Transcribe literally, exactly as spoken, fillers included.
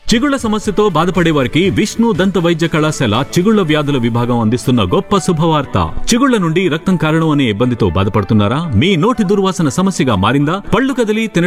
చిగుళ్ల సమస్యతో బాధపడే వారికి విష్ణు దంత వైద్య కళాశాల చిగుళ్ల వ్యాధుల విభాగం అందిస్తున్న గొప్ప శుభవార్త. చిగుళ్ల నుండి రక్తం కారణం అనే ఇబ్బందితో బాధపడుతున్నారా? మీ నోటి దుర్వాసన సమస్యగా మారిందా? పళ్ళు కదిలి